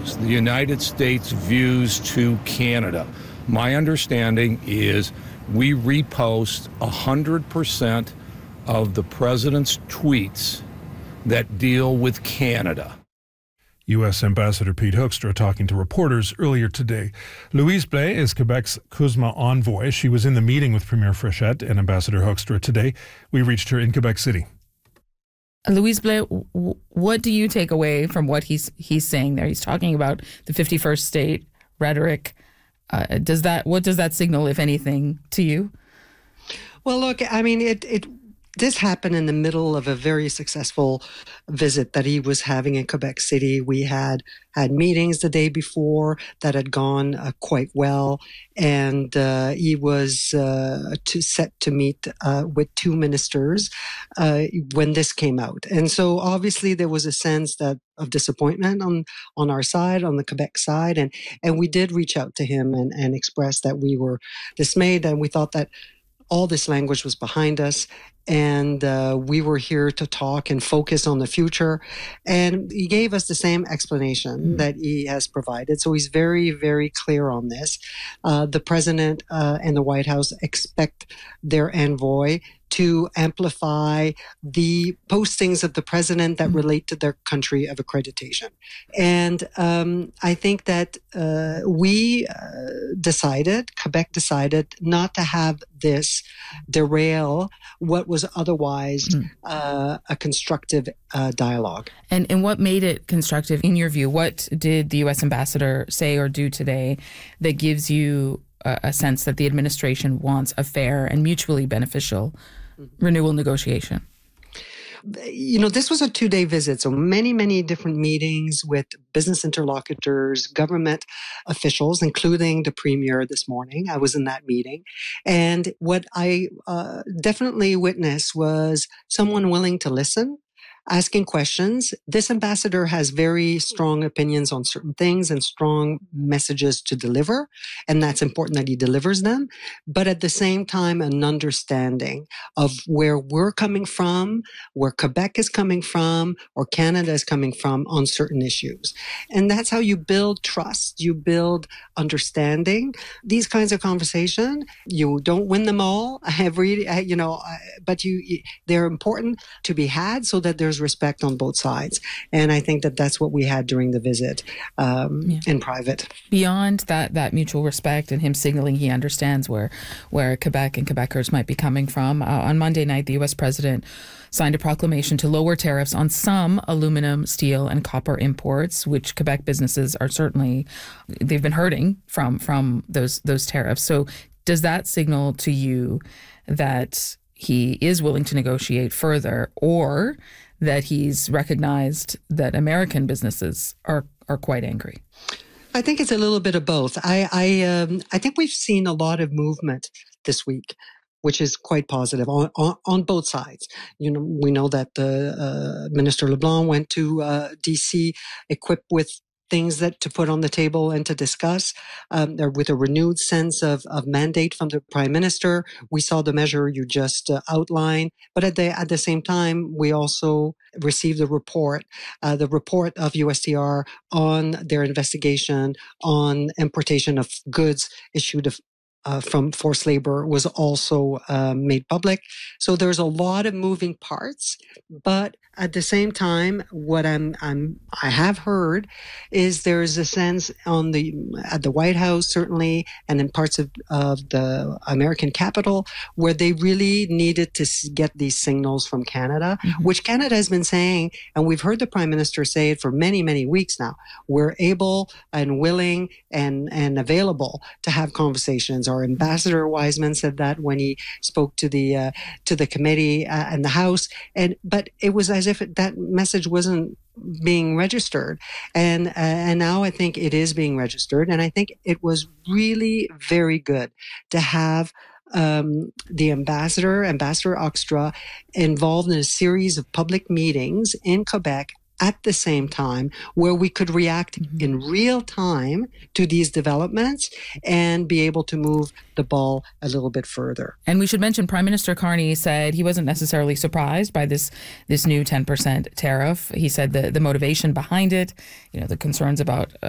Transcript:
views, the United States' views to Canada. My understanding is we repost 100% of the president's tweets that deal with Canada. U.S. Ambassador Pete Hoekstra talking to reporters earlier today. Louise Blais is Quebec's CUSMA envoy. She was in the meeting with Premier Fréchette and Ambassador Hoekstra today. We reached her in Quebec City. Louise Blais, what do you take away from what he's saying there? He's talking about the 51st state rhetoric. What does that signal, if anything, to you? Well, look, I mean, this happened in the middle of a very successful visit that he was having in Quebec City. We had meetings the day before that had gone quite well, and he was set to meet with two ministers when this came out. And so obviously there was a sense of disappointment on our side, on the Quebec side, and we did reach out to him and express that we were dismayed, and we thought that all this language was behind us, and we were here to talk and focus on the future. And he gave us the same explanation that he has provided. So he's very, very clear on this. The president and the White House expect their envoy to amplify the postings of the president that relate to their country of accreditation. And I think that Quebec decided not to have this derail what was otherwise a constructive dialogue. And what made it constructive in your view? What did the U.S. ambassador say or do today that gives you a sense that the administration wants a fair and mutually beneficial renewal negotiation? You know, this was a 2-day visit, so many, many different meetings with business interlocutors, government officials, including the premier this morning. I was in that meeting. And what I definitely witnessed was someone willing to listen, asking questions. This ambassador has very strong opinions on certain things and strong messages to deliver, and that's important that he delivers them. But at the same time, an understanding of where we're coming from, where Quebec is coming from, or Canada is coming from on certain issues. And that's how you build trust. You build understanding. These kinds of conversation, you don't win them all, but they're important to be had so that there's respect on both sides. And I think that that's what we had during the visit in private. Beyond that mutual respect and him signaling he understands where Quebec and Quebecers might be coming from, on Monday night, the U.S. president signed a proclamation to lower tariffs on some aluminum, steel, and copper imports, which Quebec businesses are certainly, they've been hurting from those tariffs. So does that signal to you that he is willing to negotiate further, or that he's recognized that American businesses are quite angry? I think it's a little bit of both. I think we've seen a lot of movement this week, which is quite positive on both sides. You know, we know that Minister LeBlanc went to D.C. equipped with things that to put on the table and to discuss with a renewed sense of mandate from the Prime Minister. We saw the measure you just outlined, but at the same time, we also received the report of USTR on their investigation on importation of goods issued from forced labor was also made public. So there's a lot of moving parts, but at the same time, what I have heard is there's a sense at the White House certainly, and in parts of the American Capitol, where they really needed to get these signals from Canada, which Canada has been saying, and we've heard the Prime Minister say it for many, many weeks now. We're able and willing and available to have conversations. Our Ambassador Wiseman said that when he spoke to the committee and the House, but it was as if that message wasn't being registered, and now I think it is being registered, and I think it was really very good to have the Ambassador Hoekstra, involved in a series of public meetings in Quebec at the same time, where we could react in real time to these developments and be able to move the ball a little bit further. And we should mention Prime Minister Carney said he wasn't necessarily surprised by this new 10% tariff. He said the motivation behind it, the concerns about